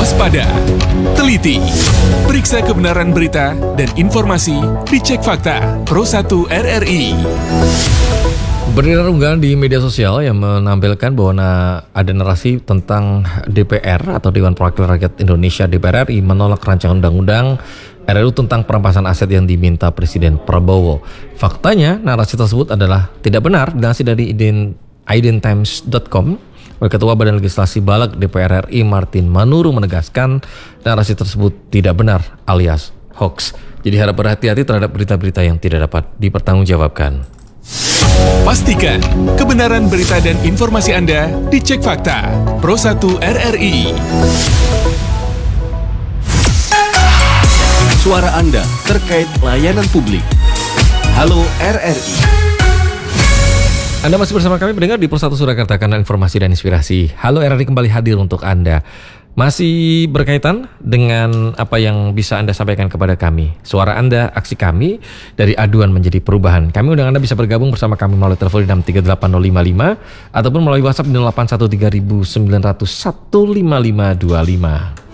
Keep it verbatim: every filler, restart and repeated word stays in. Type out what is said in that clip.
Waspada, teliti, periksa kebenaran berita dan informasi, dicek fakta. Pro satu R R I. Beredar unggahan di media sosial yang menampilkan bahwa ada narasi tentang D P R atau Dewan Perwakilan Rakyat Indonesia D P R R I menolak rancangan undang-undang R R U tentang perampasan aset yang diminta Presiden Prabowo. Faktanya, narasi tersebut adalah tidak benar. Dilansir dari identimes dot com, Ketua Badan Legislasi Baleg D P R R I Martin Manuru menegaskan narasi tersebut tidak benar alias hoax. Jadi harap berhati-hati terhadap berita-berita yang tidak dapat dipertanggungjawabkan. Pastikan kebenaran berita dan informasi Anda dicek fakta. Pro satu R R I. Suara Anda terkait layanan publik. Halo R R I. Anda masih bersama kami mendengar di Pro satu Surakarta, kanal informasi dan inspirasi. Halo R R I kembali hadir untuk Anda. Masih berkaitan dengan apa yang bisa Anda sampaikan kepada kami. Suara Anda, aksi kami, dari aduan menjadi perubahan. Kami undang Anda bisa bergabung bersama kami melalui telepon di enam tiga delapan nol lima lima ataupun melalui WhatsApp di nol delapan satu tiga sembilan nol nol satu lima lima dua lima.